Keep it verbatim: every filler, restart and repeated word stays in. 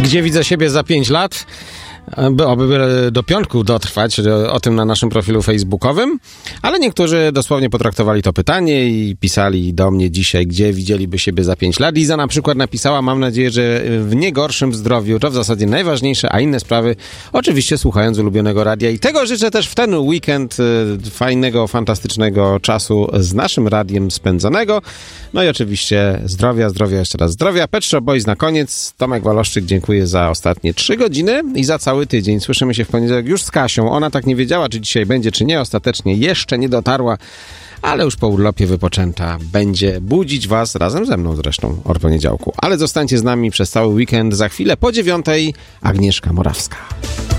Gdzie widzę siebie za pięć lat? By, oby do piątku dotrwać, o tym na naszym profilu facebookowym, ale niektórzy dosłownie potraktowali to pytanie i pisali do mnie dzisiaj, gdzie widzieliby siebie za pięć lat. Liza na przykład napisała, mam nadzieję, że w nie gorszym zdrowiu, to w zasadzie najważniejsze, a inne sprawy oczywiście słuchając ulubionego radia i tego życzę też w ten weekend fajnego, fantastycznego czasu z naszym radiem spędzonego. No i oczywiście zdrowia, zdrowia, jeszcze raz zdrowia. Pet Shop Boys na koniec. Tomek Waloszczyk, dziękuję za ostatnie trzy godziny i za cały tydzień. Słyszymy się w poniedziałek już z Kasią. Ona tak nie wiedziała, czy dzisiaj będzie, czy nie. Ostatecznie jeszcze nie dotarła, ale już po urlopie wypoczęta będzie budzić was razem ze mną zresztą od poniedziałku. Ale zostańcie z nami przez cały weekend. Za chwilę po dziewiątej Agnieszka Morawska.